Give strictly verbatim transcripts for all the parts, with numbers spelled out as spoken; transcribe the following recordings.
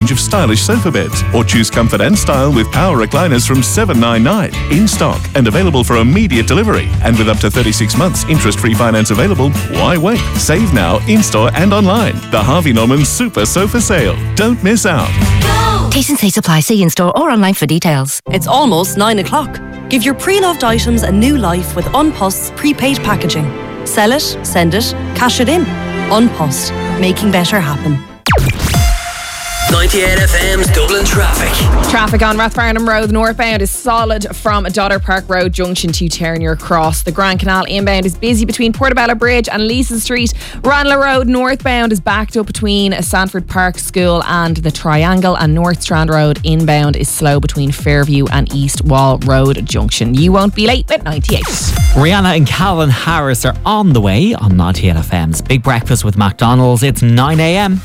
range of stylish sofa beds. Or choose comfort and style with power recliners from seven ninety-nine. In stock and available for immediate delivery. And with up to thirty-six months interest-free finance available, why wait? Save now, in-store and online. The Harvey Norman Super Sofa Sale. Don't miss out. T's and C's apply. See in-store or online for details. It's almost nine o'clock. Give your pre-loved items a new life with Unpost's prepaid packaging. Sell it, send it, cash it in. Unpost, making better happen. ninety-eight F M's Dublin traffic. Traffic on Rathfarnham Road northbound is solid from Dodder Park Road junction to Ternier Cross. The Grand Canal inbound is busy between Portobello Bridge and Leeson Street. Ranelagh Road northbound is backed up between Sanford Park School and the Triangle, and North Strand Road inbound is slow between Fairview and East Wall Road junction. You won't be late with ninety-eight. Rihanna and Calvin Harris are on the way on ninety-eight F M's Big Breakfast with McDonald's. It's nine a.m.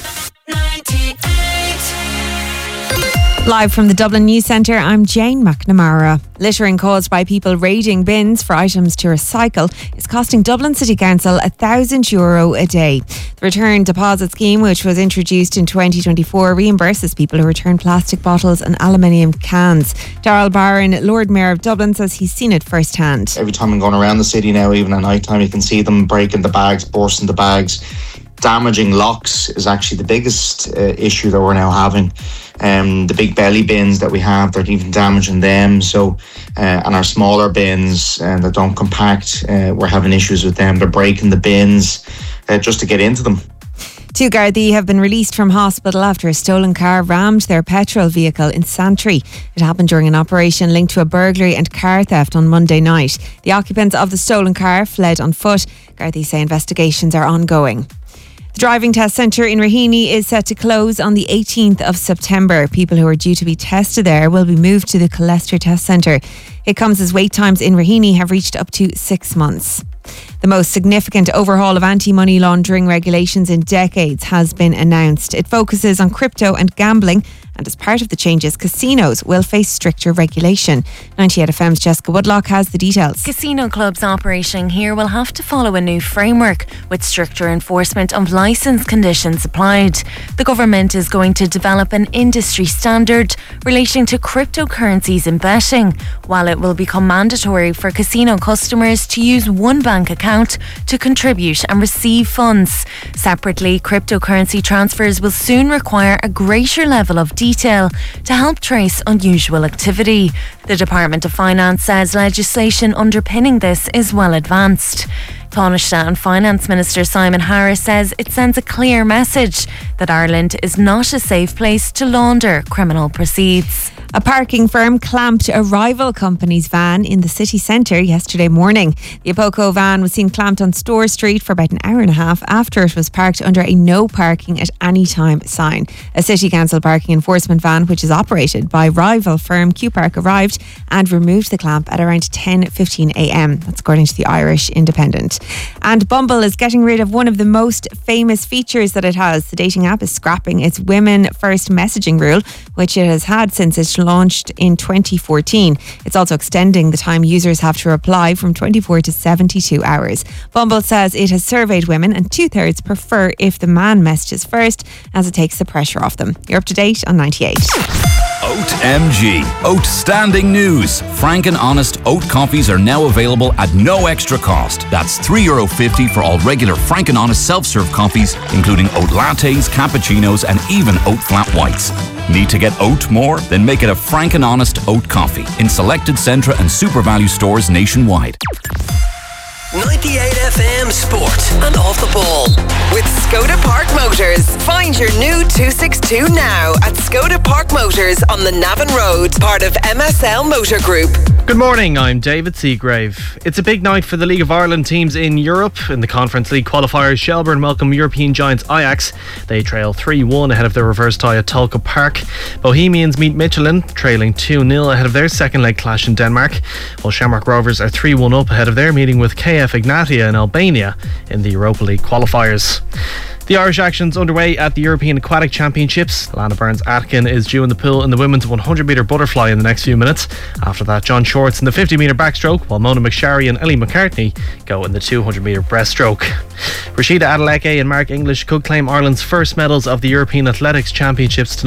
Live from the Dublin News Centre, I'm Jane McNamara. Littering caused by people raiding bins for items to recycle is costing Dublin City Council one thousand euro a day. The return deposit scheme, which was introduced in twenty twenty-four, reimburses people who return plastic bottles and aluminium cans. Darrell Barron, Lord Mayor of Dublin, says he's seen it firsthand. Every time I'm going around the city now, even at night time, you can see them breaking the bags, bursting the bags. Damaging locks is actually the biggest uh, issue that we're now having. Um, the big belly bins that we have, they're even damaging them. So, uh, and our smaller bins uh, that don't compact, uh, we're having issues with them. They're breaking the bins uh, just to get into them. Two Gardaí have been released from hospital after a stolen car rammed their petrol vehicle in Santry. It happened during an operation linked to a burglary and car theft on Monday night. The occupants of the stolen car fled on foot. Gardaí say investigations are ongoing. The driving test centre in Raheny is set to close on the eighteenth of September. People who are due to be tested there will be moved to the Colester Test Centre. It comes as wait times in Raheny have reached up to six months. The most significant overhaul of anti-money laundering regulations in decades has been announced. It focuses on crypto and gambling, and as part of the changes, casinos will face stricter regulation. ninety-eight F M's Jessica Woodlock has the details. Casino clubs operating here will have to follow a new framework with stricter enforcement of licence conditions applied. The government is going to develop an industry standard relating to cryptocurrencies in betting, while it will become mandatory for casino customers to use one bank account to contribute and receive funds. Separately, cryptocurrency transfers will soon require a greater level of detail to help trace unusual activity. The Department of Finance says legislation underpinning this is well advanced. Taoiseach and Finance Minister Simon Harris says it sends a clear message that Ireland is not a safe place to launder criminal proceeds. A parking firm clamped a rival company's van in the city centre yesterday morning. The Apoco van was seen clamped on Store Street for about an hour and a half after it was parked under a no parking at any time sign. A City Council parking enforcement van, which is operated by rival firm Q Park, arrived and removed the clamp at around ten fifteen a m. That's according to the Irish Independent. And Bumble is getting rid of one of the most famous features that it has. The dating app is scrapping its women first messaging rule, which it has had since it launched in twenty fourteen. It's also extending the time users have to reply from twenty-four to seventy-two hours. Bumble says it has surveyed women and two-thirds prefer if the man messages first, as it takes the pressure off them. You're up to date on ninety-eight. Oat M G. Outstanding news. Frank and Honest oat coffees are now available at no extra cost. That's three euro fifty for all regular Frank and Honest self-serve coffees, including oat lattes, cappuccinos and even oat flat whites. Need to get oat more? Then make it a Frank and Honest oat coffee in selected Centra and Super Value stores nationwide. ninety-eight F M Sport and Off the Ball with Skoda Park Motors. Find your new two sixty-two now at Skoda Park Motors on the Navan Road, part of M S L Motor Group. Good morning, I'm David Seagrave. It's a big night for the League of Ireland teams in Europe. In the Conference League qualifiers, Shelbourne welcome European giants Ajax. They trail three one ahead of their reverse tie at Tulka Park. Bohemians meet Michelin, trailing two nil ahead of their second leg clash in Denmark, while Shamrock Rovers are three one up ahead of their meeting with K F Ignatia in Albania in the Europa League qualifiers. The Irish action's underway at the European Aquatic Championships. Lana Burns-Atkin is due in the pool in the women's one hundred metre butterfly in the next few minutes. After that, John Shorts in the fifty metre backstroke, while Mona McSharry and Ellie McCartney go in the two hundred metre breaststroke. Rashida Adeleke and Mark English could claim Ireland's first medals of the European Athletics Championships tonight.